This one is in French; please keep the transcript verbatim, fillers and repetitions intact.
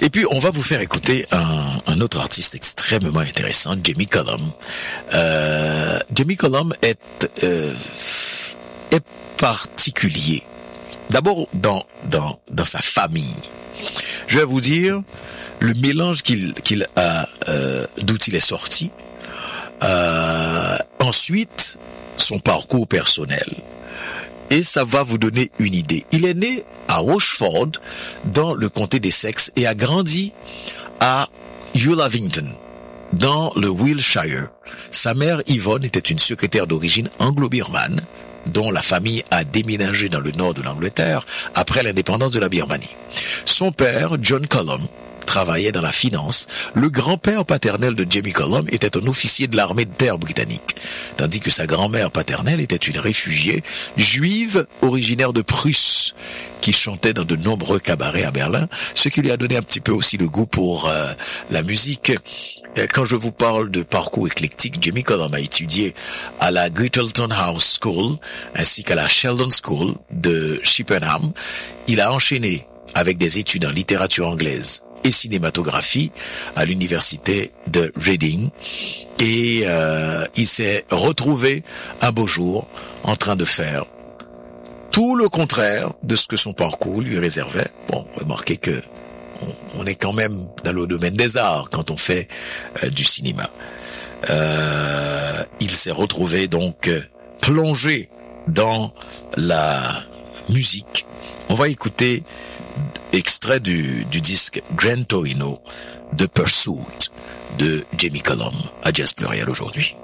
Et puis, on va vous faire écouter un, un autre artiste extrêmement intéressant, Jamie Cullum. Euh, Jamie Cullum est, euh, est particulier. D'abord, dans, dans, dans sa famille. Je vais vous dire le mélange qu'il, qu'il a, euh, d'où il est sorti. Euh, ensuite, son parcours personnel. Et ça va vous donner une idée. Il est né à Rochefort, dans le comté d'Essex, et a grandi à Ulavington, dans le Wiltshire. Sa mère, Yvonne, était une secrétaire d'origine anglo-birmane, dont la famille a déménagé dans le nord de l'Angleterre après l'indépendance de la Birmanie. Son père, John Cullum, travaillait dans la finance. Le grand-père paternel de Jamie Cullum était un officier de l'armée de terre britannique, tandis que sa grand-mère paternelle était une réfugiée juive originaire de Prusse, qui chantait dans de nombreux cabarets à Berlin, ce qui lui a donné un petit peu aussi le goût pour euh, la musique. Quand je vous parle de parcours éclectique, Jamie Cullum a étudié à la Grettleton House School ainsi qu'à la Sheldon School de Chippenham. Il a enchaîné avec des études en littérature anglaise et cinématographie à l'université de Reading, et euh, il s'est retrouvé un beau jour en train de faire tout le contraire de ce que son parcours lui réservait. Bon, remarquez que on, on est quand même dans le domaine des arts quand on fait euh, du cinéma. Euh, il s'est retrouvé donc euh, plongé dans la musique. On va écouter extrait du, du disque Gran Torino, The Pursuit de Jamie Cullum à Jazz Pluriel aujourd'hui.